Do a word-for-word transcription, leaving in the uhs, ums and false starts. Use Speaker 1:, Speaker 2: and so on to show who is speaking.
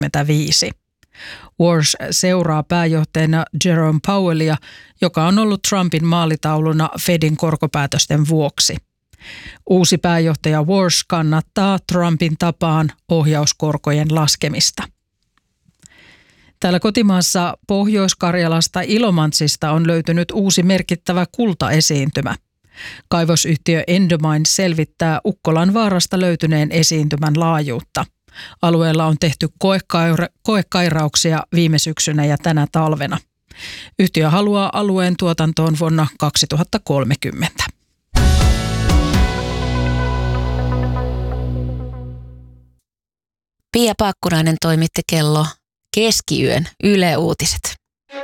Speaker 1: kaksikymmentäviisi. Walsh seuraa pääjohtajana Jerome Powellia, joka on ollut Trumpin maalitauluna Fedin korkopäätösten vuoksi. Uusi pääjohtaja Walsh kannattaa Trumpin tapaan ohjauskorkojen laskemista. Täällä kotimaassa Pohjois-Karjalasta Ilomantsista on löytynyt uusi merkittävä kultaesiintymä. Kaivosyhtiö Endomine selvittää Ukkolan vaarasta löytyneen esiintymän laajuutta. Alueella on tehty koekaira- koekairauksia viime syksynä ja tänä talvena. Yhtiö haluaa alueen tuotantoon vuonna kaksituhattakolmekymmentä.
Speaker 2: Pia Paakkunainen toimitti kello keskiyön Yle Uutiset.